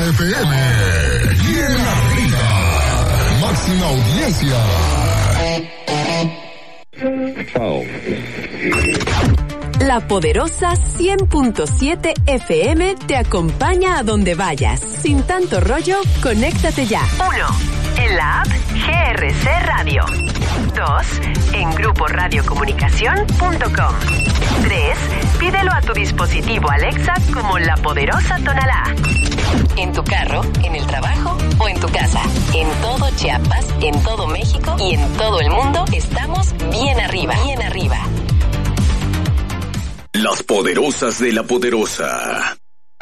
FM. Bien arriba. Máxima audiencia. La poderosa 100.7 FM te acompaña a donde vayas. Sin tanto rollo, conéctate ya. 1. En la app GRC Radio. 2. En gruporadiocomunicación.com. 3. Pídelo a tu dispositivo Alexa como La Poderosa Tonalá. En tu carro, en el trabajo o en tu casa. En todo Chiapas, en todo México y en todo el mundo estamos bien arriba. Bien arriba. Las poderosas de la poderosa.